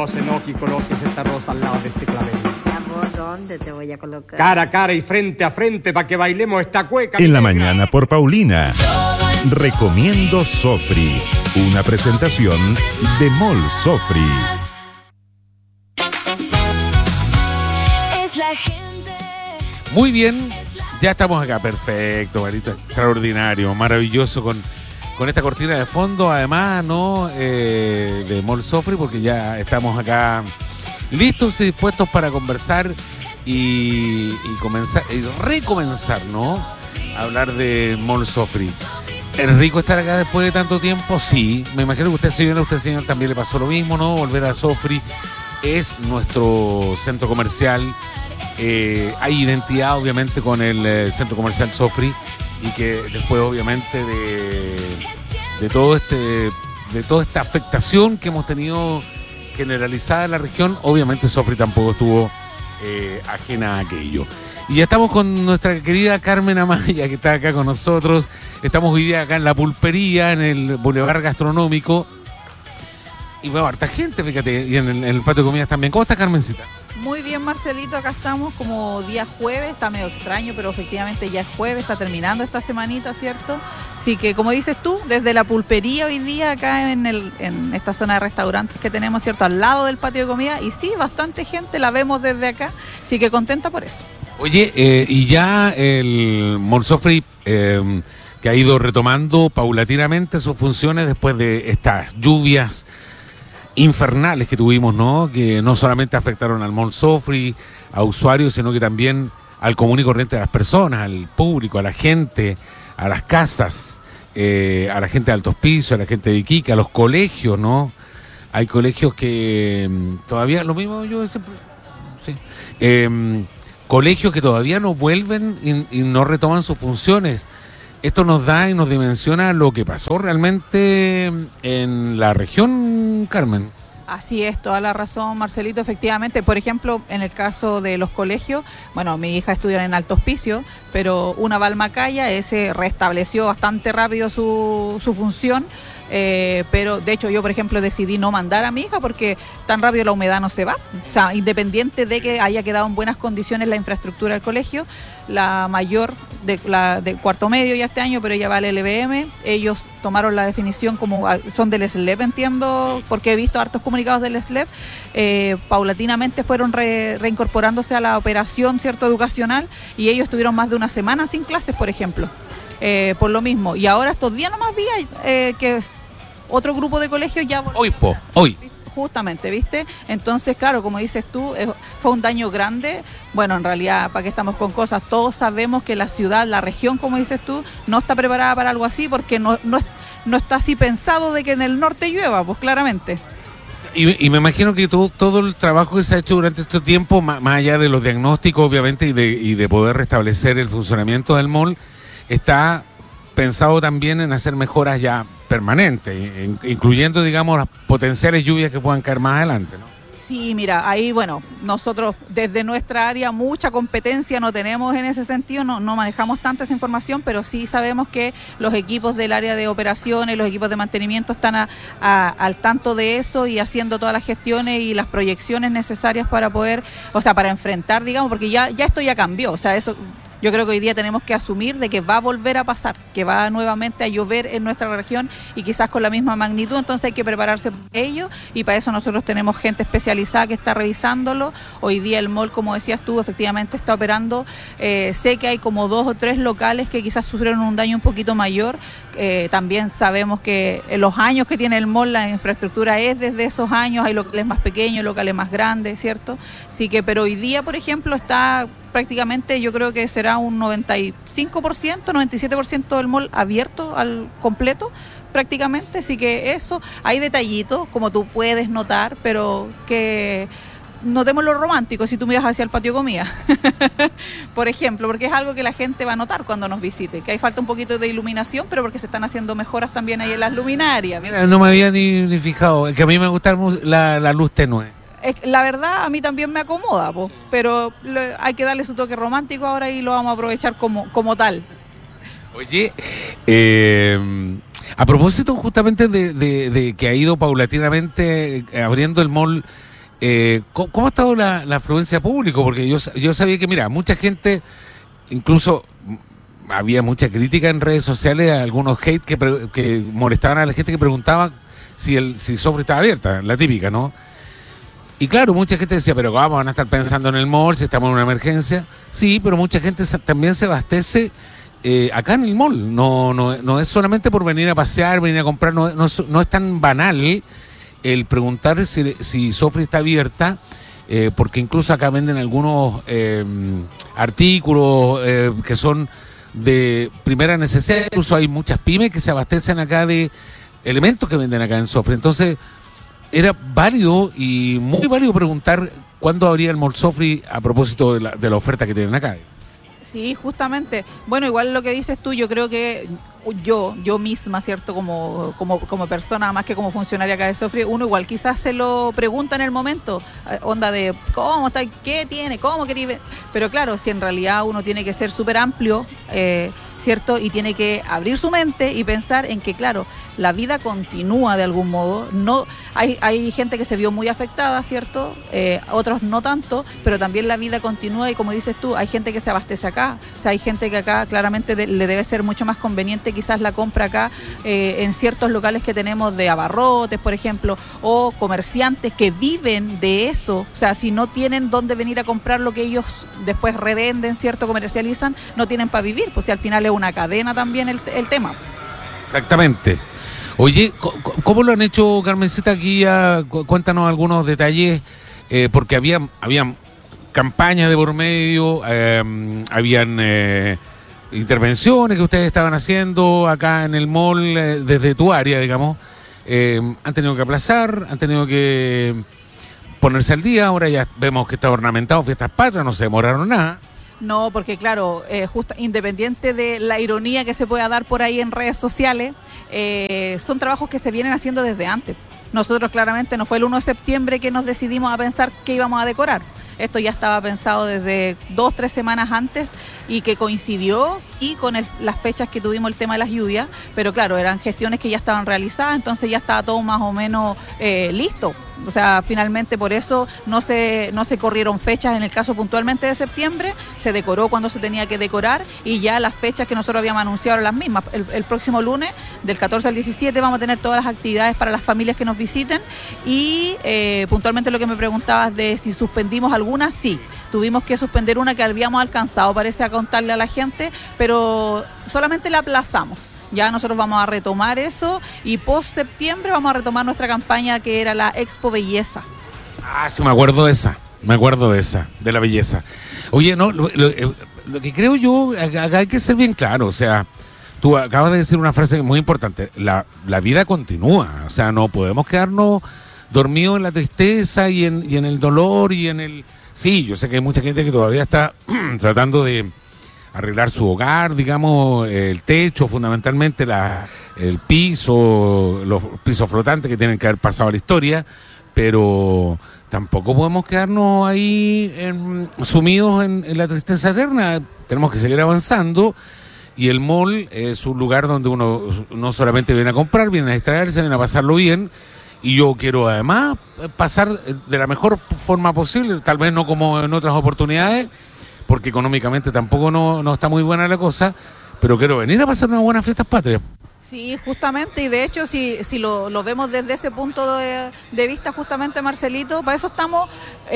No se enoje y colóquese esta rosa al lado de este clavel. ¿Por dónde te voy a colocar? Cara a cara y frente a frente para que bailemos esta cueca. En la mañana por Paulina. Recomiendo Sofri. Una presentación de Mall Sofri. Es la gente. Muy bien, ya estamos acá. Perfecto, Marito. Extraordinario, maravilloso con esta cortina de fondo, además, ¿no? De Mall Sofri, porque ya estamos acá listos y dispuestos para conversar y comenzar, y recomenzar, ¿no? A hablar de Mall Sofri. ¿Es rico estar acá después de tanto tiempo? Sí, me imagino que usted, señor, también le pasó lo mismo, ¿no? Volver a Sofri es nuestro centro comercial. Hay identidad, obviamente, con el centro comercial Sofri, y que después, obviamente, de toda esta afectación que hemos tenido generalizada en la región, obviamente Sofri tampoco estuvo ajena a aquello. Y ya estamos con nuestra querida Carmen Amaya, que está acá con nosotros. Estamos hoy día acá en la pulpería, en el Boulevard Gastronómico. Y bueno, harta gente, fíjate, y en el patio de comidas también. ¿Cómo está, Carmencita? Muy bien, Marcelito, acá estamos como día jueves, está medio extraño, pero efectivamente ya es jueves, está terminando esta semanita, ¿cierto? Así que, como dices tú, desde la pulpería hoy día acá en esta zona de restaurantes que tenemos, ¿cierto? Al lado del patio de comida, y sí, bastante gente, la vemos desde acá, así que contenta por eso. Oye, y ya el Mall Sofri, que ha ido retomando paulatinamente sus funciones después de estas lluvias infernales que tuvimos, ¿no? Que no solamente afectaron al Mall Sofri, a usuarios, sino que también al común y corriente de las personas, al público, a la gente, a las casas, a la gente de altos pisos, a la gente de Iquique, a los colegios, ¿no? Hay colegios que todavía, lo mismo yo siempre, sí, colegios que todavía no vuelven y no retoman sus funciones. Esto nos da y nos dimensiona lo que pasó realmente en la región, Carmen. Así es, toda la razón, Marcelito, efectivamente. Por ejemplo, en el caso de los colegios, bueno, mi hija estudia en Alto Hospicio, pero una Valmacaya, ese restableció bastante rápido su función. Pero de hecho yo, por ejemplo, decidí no mandar a mi hija porque tan rápido la humedad no se va. O sea, independiente de que haya quedado en buenas condiciones la infraestructura del colegio, la mayor de cuarto medio ya este año, pero ella va al LBM, ellos tomaron la definición como son del SLEP, entiendo, porque he visto hartos comunicados del SLEP, paulatinamente fueron reincorporándose a la operación, ¿cierto?, educacional, y ellos estuvieron más de una semana sin clases, por ejemplo. Por lo mismo, y ahora estos días nomás vi que otro grupo de colegios ya hoy justamente, ¿viste? Entonces, claro, como dices tú, fue un daño grande. Bueno, en realidad, ¿para qué estamos con cosas? Todos sabemos que la ciudad, la región, como dices tú, no está preparada para algo así, porque no está así pensado de que en el norte llueva, pues claramente. Y me imagino que todo el trabajo que se ha hecho durante este tiempo, más allá de los diagnósticos, obviamente, y de poder restablecer el funcionamiento del mall, está pensado también en hacer mejoras ya permanentes, incluyendo, digamos, las potenciales lluvias que puedan caer más adelante, ¿no? Sí, mira, ahí, bueno, nosotros desde nuestra área mucha competencia no tenemos en ese sentido, no manejamos tanta esa información, pero sí sabemos que los equipos del área de operaciones, los equipos de mantenimiento están al tanto de eso y haciendo todas las gestiones y las proyecciones necesarias para poder, o sea, para enfrentar, digamos, porque ya esto ya cambió, o sea, eso... Yo creo que hoy día tenemos que asumir de que va a volver a pasar, que va nuevamente a llover en nuestra región y quizás con la misma magnitud, entonces hay que prepararse para ello y para eso nosotros tenemos gente especializada que está revisándolo. Hoy día el mall, como decías tú, efectivamente está operando. Sé que hay como 2 o 3 locales que quizás sufrieron un daño un poquito mayor. También sabemos que en los años que tiene el mall, la infraestructura es desde esos años, hay locales más pequeños, locales más grandes, ¿cierto? Así que, pero hoy día, por ejemplo, está... prácticamente yo creo que será un 95%, 97% del mall abierto al completo prácticamente, así que eso, hay detallitos como tú puedes notar, pero que notemos lo romántico si tú miras hacia el patio de comida, por ejemplo, porque es algo que la gente va a notar cuando nos visite, que hay falta un poquito de iluminación, pero porque se están haciendo mejoras también ahí en las luminarias. Mira, no me había ni fijado, es que a mí me gusta la luz tenue. La verdad, a mí también me acomoda, po, pero hay que darle su toque romántico ahora y lo vamos a aprovechar como tal. Oye, a propósito justamente de que ha ido paulatinamente abriendo el mall ¿cómo ha estado la afluencia pública? Porque yo sabía que, mira, mucha gente, incluso había mucha crítica en redes sociales, algunos hate que molestaban a la gente que preguntaba si Sofri estaba abierta, la típica, ¿no? Y claro, mucha gente decía, pero ¿cómo van a estar pensando en el mall si estamos en una emergencia? Sí, pero mucha gente también se abastece acá en el mall. No es solamente por venir a pasear, venir a comprar, no es tan banal el preguntar si Sofri está abierta, porque incluso acá venden algunos artículos que son de primera necesidad. Incluso hay muchas pymes que se abastecen acá de elementos que venden acá en Sofri. Entonces, era válido y muy válido preguntar cuándo habría el Mall Sofri a propósito de la oferta que tienen acá. Sí, justamente. Bueno, igual lo que dices tú, yo creo que yo misma, ¿cierto? Como persona, más que como funcionaria acá de Sofri, uno igual quizás se lo pregunta en el momento, onda de ¿cómo está? ¿Qué tiene? ¿Cómo quería? Pero claro, si en realidad uno tiene que ser súper amplio, ¿cierto? Y tiene que abrir su mente y pensar en que, claro, la vida continúa de algún modo. No, hay gente que se vio muy afectada, ¿cierto? Otros no tanto, pero también la vida continúa y como dices tú, hay gente que se abastece acá. O sea, hay gente que acá claramente le debe ser mucho más conveniente quizás la compra acá en ciertos locales que tenemos de abarrotes, por ejemplo, o comerciantes que viven de eso. O sea, si no tienen dónde venir a comprar lo que ellos después revenden, ¿cierto? Comercializan, no tienen para vivir. Pues si al final es una cadena también el tema. Exactamente. Oye, ¿cómo lo han hecho, Carmencita? Aquí cuéntanos algunos detalles, porque habían campañas de por medio, habían intervenciones que ustedes estaban haciendo acá en el mall, desde tu área, digamos. Han tenido que aplazar, han tenido que ponerse al día. Ahora ya vemos que está ornamentado, fiestas patrias, no se demoraron nada. No, porque claro, independiente de la ironía que se pueda dar por ahí en redes sociales, son trabajos que se vienen haciendo desde antes. Nosotros claramente no fue el 1 de septiembre que nos decidimos a pensar qué íbamos a decorar. Esto ya estaba pensado desde 2-3 semanas antes y que coincidió, sí, con las fechas que tuvimos el tema de las lluvias, pero claro, eran gestiones que ya estaban realizadas, entonces ya estaba todo más o menos listo. O sea, finalmente por eso no se corrieron fechas en el caso puntualmente de septiembre, se decoró cuando se tenía que decorar y ya las fechas que nosotros habíamos anunciado eran las mismas. El próximo lunes, del 14 al 17, vamos a tener todas las actividades para las familias que nos visiten y puntualmente lo que me preguntabas de si suspendimos alguna, sí. Tuvimos que suspender una que habíamos alcanzado, parece, a contarle a la gente, pero solamente la aplazamos. Ya nosotros vamos a retomar eso y post septiembre vamos a retomar nuestra campaña que era la Expo Belleza. Ah, sí, me acuerdo de esa, de la belleza. Oye, no, lo que creo yo, acá hay que ser bien claro, o sea, tú acabas de decir una frase muy importante, la vida continúa, o sea, no podemos quedarnos dormidos en la tristeza y en el dolor y en el... Sí, yo sé que hay mucha gente que todavía está tratando de arreglar su hogar, digamos, el techo, fundamentalmente el piso, los pisos flotantes que tienen que haber pasado a la historia, pero tampoco podemos quedarnos ahí sumidos en la tristeza eterna. Tenemos que seguir avanzando y el mall es un lugar donde uno no solamente viene a comprar, viene a distraerse, viene a pasarlo bien. Y yo quiero además pasar de la mejor forma posible, tal vez no como en otras oportunidades, porque económicamente tampoco no está muy buena la cosa, pero quiero venir a pasar unas buenas fiestas patrias. Sí, justamente, y de hecho si lo vemos desde ese punto de vista, justamente, Marcelito, para eso estamos...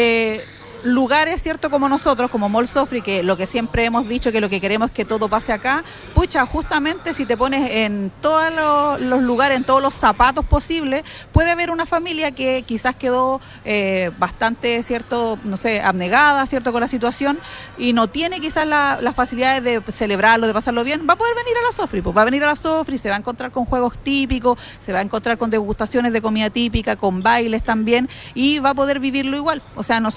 lugares, ¿cierto? Como nosotros, como Mall Sofri, que lo que siempre hemos dicho, que lo que queremos es que todo pase acá. Pucha, justamente si te pones en todos los lugares, en todos los zapatos posibles, puede haber una familia que quizás quedó bastante, ¿cierto? No sé, abnegada, ¿cierto? Con la situación y no tiene quizás las facilidades de celebrarlo, de pasarlo bien. Va a poder venir a la Sofri, pues va a venir a la Sofri, se va a encontrar con juegos típicos, se va a encontrar con degustaciones de comida típica, con bailes también y va a poder vivirlo igual. O sea, nosotros de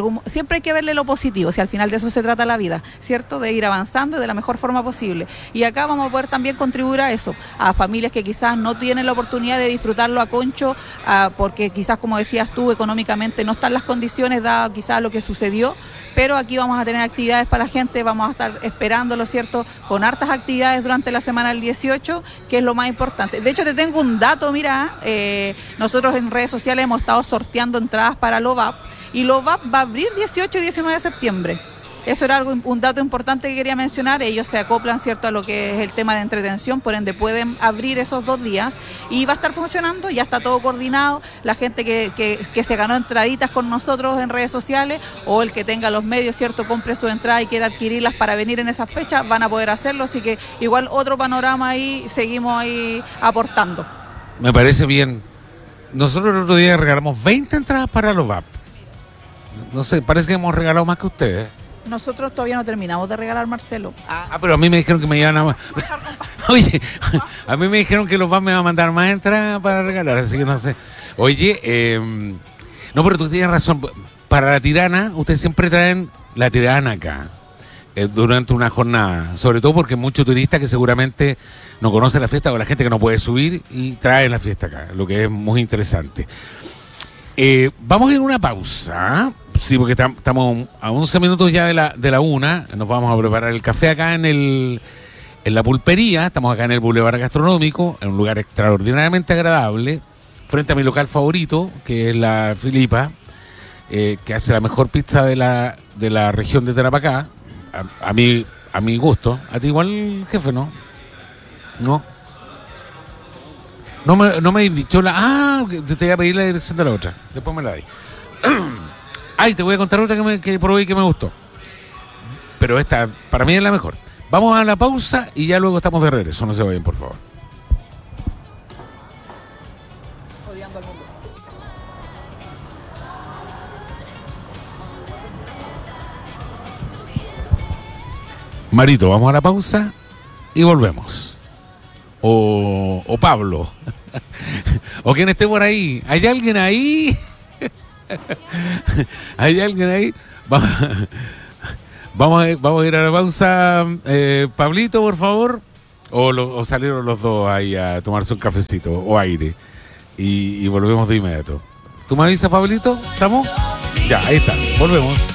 siempre hay que verle lo positivo, si al final de eso se trata la vida, ¿cierto? De ir avanzando de la mejor forma posible. Y acá vamos a poder también contribuir a eso, a familias que quizás no tienen la oportunidad de disfrutarlo a concho, porque quizás, como decías tú, económicamente no están las condiciones, dado quizás lo que sucedió, pero aquí vamos a tener actividades para la gente, vamos a estar esperándolo, ¿cierto? Con hartas actividades durante la semana del 18, que es lo más importante. De hecho, te tengo un dato, mira, nosotros en redes sociales hemos estado sorteando entradas para LOVAP, y LOVAP va a abrir 18 y 19 de septiembre. Eso era un dato importante que quería mencionar. Ellos se acoplan, ¿cierto?, a lo que es el tema de entretención, por ende pueden abrir esos 2 días y va a estar funcionando, ya está todo coordinado. La gente que se ganó entraditas con nosotros en redes sociales, o el que tenga los medios, ¿cierto?, compre su entrada y quiera adquirirlas para venir en esas fechas, van a poder hacerlo. Así que igual otro panorama ahí, seguimos ahí aportando. Me parece bien. Nosotros el otro día regalamos 20 entradas para LOVAP. No sé, parece que hemos regalado más que ustedes. Nosotros todavía no terminamos de regalar, Marcelo. Pero a mí me dijeron que me iban a... Oye, a mí me dijeron que los VAP me van a mandar más entradas para regalar, así que no sé. Oye, no, pero tú tienes razón. Para la tirana, ustedes siempre traen la tirana acá, durante una jornada. Sobre todo porque hay muchos turistas que seguramente no conocen la fiesta, o la gente que no puede subir, y traen la fiesta acá, lo que es muy interesante. Vamos a ir a una pausa. Sí, porque estamos a 11 minutos ya de la 1. Nos vamos a preparar el café acá en la pulpería. Estamos acá en el Boulevard Gastronómico, en un lugar extraordinariamente agradable, frente a mi local favorito, que es la Filipa, que hace la mejor pizza de la región de Tarapacá. A mi gusto. A ti igual, jefe, ¿no? No. No me he dicho te voy a pedir la dirección de la otra. Después me la doy. Ay, te voy a contar otra que probé y que me gustó. Pero esta, para mí, es la mejor. Vamos a la pausa y ya luego estamos de regreso. No se vayan, por favor. Marito, vamos a la pausa y volvemos. O Pablo. O quien esté por ahí. ¿Hay alguien ahí? ¿Hay alguien ahí? Vamos a ir a la pausa. Pablito, por favor. O salieron los dos ahí a tomarse un cafecito o aire. Y volvemos de inmediato. ¿Tú me avisas, Pablito? ¿Estamos? Ya, ahí está. Volvemos.